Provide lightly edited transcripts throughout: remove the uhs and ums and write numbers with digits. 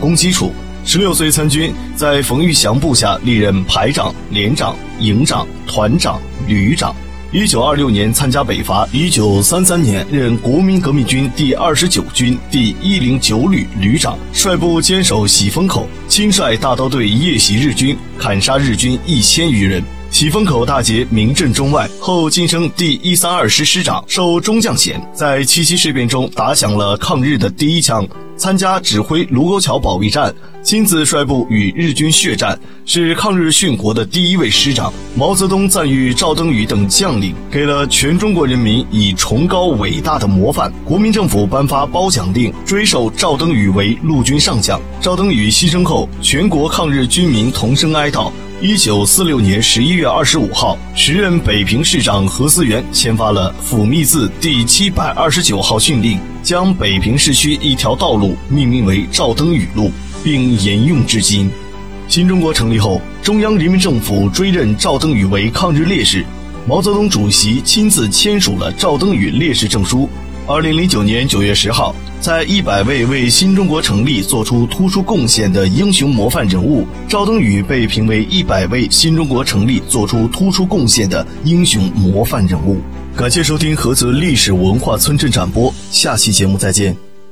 功基础。16岁参军，在冯玉祥部下历任排长、连长、营长、团长、旅长。1926年参加北伐，1933年任国民革命军第29军第109旅旅长，率部坚守喜峰口，亲率大刀队夜袭日军，砍杀日军1000余人。喜峰口大捷名震中外，后晋升第132师师长，授中将衔，在七七事变中打响了抗日的第一枪，参加指挥卢沟桥保卫战，亲自率部与日军血战，是抗日殉国的第一位师长。毛泽东赞誉赵登禹等将领，给了全中国人民以崇高伟大的模范。国民政府颁发褒奖令，追授赵登禹为陆军上将。赵登禹牺牲后，全国抗日军民同声哀悼。1946年11月25号，时任北平市长何思源签发了抚密字第729号训令，将北平市区一条道路命名为赵登禹路，并沿用至今。新中国成立后，中央人民政府追认赵登禹为抗日烈士，毛泽东主席亲自签署了赵登禹烈士证书。2009年9月10号，在100位为新中国成立做出突出贡献的英雄模范人物，赵登禹被评为100位新中国成立做出突出贡献的英雄模范人物。感谢收听菏泽历史文化村镇展播，下期节目再见。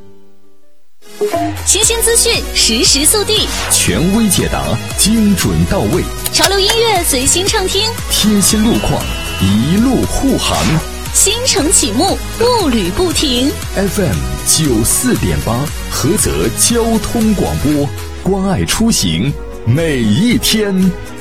新鲜资讯，实时速递， 权威解答，精准到位， 潮流音乐随心畅听， 贴心路况，一路护航。 新城启幕，步履不停。 FM 94.8，菏泽交通广播，关爱出行每一天。